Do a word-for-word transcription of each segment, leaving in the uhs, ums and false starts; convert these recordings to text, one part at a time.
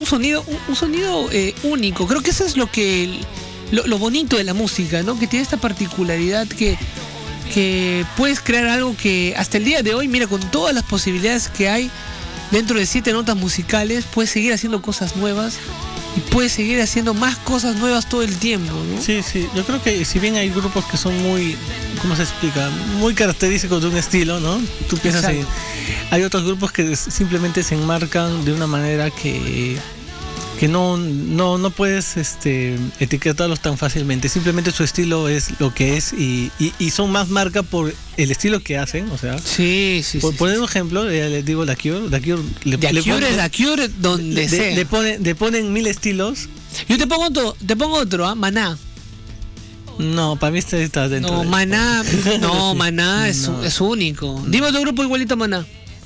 sonido, un, un sonido eh, único. Creo que eso es lo que lo, lo bonito de la música, ¿no? Que tiene esta particularidad que, que puedes crear algo que hasta el día de hoy, mira, con todas las posibilidades que hay dentro de siete notas musicales, puedes seguir haciendo cosas nuevas y puedes seguir haciendo más cosas nuevas todo el tiempo, ¿no? Sí, sí, yo creo que si bien hay grupos que son muy, ¿cómo se explica? Muy característicos de un estilo, ¿no? Tú piensas en, hay otros grupos que simplemente se enmarcan de una manera que que no, no, no puedes este, etiquetarlos tan fácilmente. Simplemente su estilo es lo que es y, y, y son más marca por el estilo que hacen, o sea. Sí, sí, por sí, poner sí. un ejemplo, ya les digo, The Cure, The Cure, le, The le Cure ponen, es The Cure donde le, sea. le, ponen, le ponen mil estilos. Yo te pongo otro, te pongo otro, ¿ah? Maná. No, para mí está, está dentro. No, de Maná, no, Maná es, No. es único. Dime otro grupo igualito a Maná.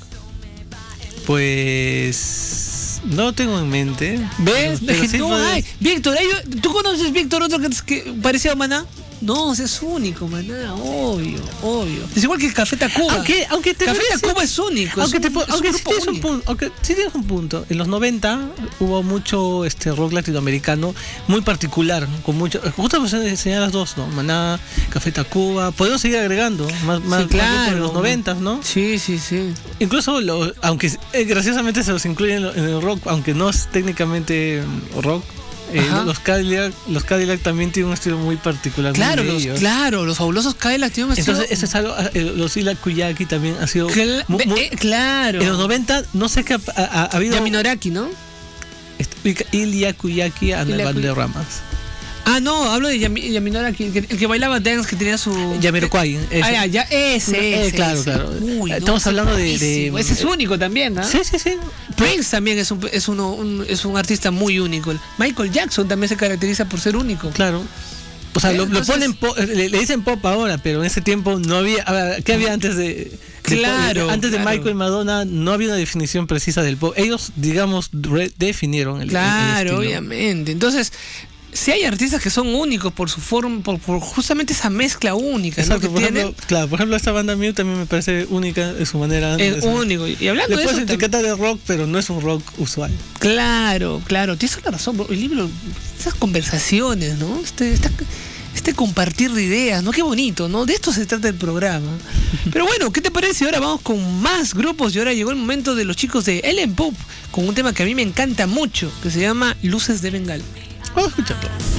Pues no lo tengo en mente. ¿Ves? Pero Es que sí no puede- hay. Víctor, hay- ¿tú conoces Víctor otro que, que parecía a Maná? No, es único, Maná, obvio, obvio. Es igual que Café Tacuba. Aunque, aunque te Café parece- Tacuba es único. Aunque, es te, un, po- es un aunque sí grupo tienes un único. punto, aunque sí tienes un punto. En los noventa hubo mucho este rock latinoamericano muy particular, ¿no? Con mucho. Justo me enseñar las dos, ¿no? Maná, Café Tacuba. Podemos seguir agregando más, más, Sí, claro. más grupos de los noventa, ¿no? Sí, sí, sí. Incluso, lo, aunque eh, graciosamente se los incluyen en, lo- en el rock, aunque no es técnicamente mm, rock. Eh, Ajá. los Cadillac, los Cadillac también tienen un estilo muy particular. muy Claro, de los, ellos. claro, los fabulosos Cadillac tienen un Entonces, estilo- eso es algo. eh, Los Ila Kuyaki también ha sido. Cla- mu- mu- eh, claro. En los noventa, no sé qué ha, ha- ha habido. Yaminaraki, ¿no? Explica Ilya Kuyaki and the Ilya Kuy- Valderramas. Ah, no, hablo de Yami- Yaminaraki, el que, el que bailaba dance, que tenía su... Jamiroquai. ese. Ah, ya, ya, ese, Eh, ese, claro, ese. claro. Uy, no, Estamos ese hablando de- buenísimo. de- Ese es único también, ¿ah? Sí, sí, sí. Prince también es un, es, uno, un, es un artista muy único. Michael Jackson también se caracteriza por ser único. Claro. O sea, Eh, lo, lo entonces- ponen po- le, le dicen pop ahora, pero en ese tiempo no había. A ver, ¿qué había antes de.? de Claro, pop? Antes de claro. Michael y Madonna no había una definición precisa del pop. Ellos, digamos, redefinieron el, el Claro, estilo. obviamente. Entonces, si hay artistas que son únicos por su forma, por, por justamente esa mezcla única, ¿no? Exacto, que por tienen, ejemplo, claro, por ejemplo, esta banda Mute también me parece única en su manera. es de- único. Y hablando Le de puedes eso, tam- etiquetar de rock, pero no es un rock usual. claro, claro, tienes toda la razón, bro. El libro, esas conversaciones, ¿no? Este, esta- este compartir de ideas, ¿no? Qué bonito, ¿no? De esto se trata el programa. Pero bueno, ¿qué te parece? Ahora vamos con más grupos y ahora llegó el momento de los chicos de Ellen Pop con un tema que a mí me encanta mucho, que se llama Luces de Bengala. Vamos a escucharlo.